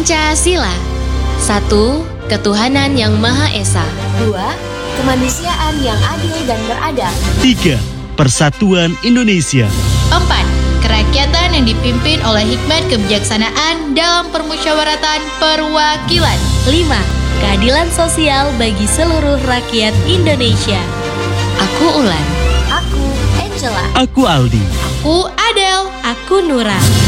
Pancasila. 1. Ketuhanan yang Maha Esa. 2. Kemanusiaan yang adil dan beradab. 3. Persatuan Indonesia. 4. Kerakyatan yang dipimpin oleh hikmat kebijaksanaan dalam permusyawaratan perwakilan. 5. Keadilan sosial bagi seluruh rakyat Indonesia. Aku Ulan. Aku Angela. Aku Aldi. Aku Adel. Aku Nura.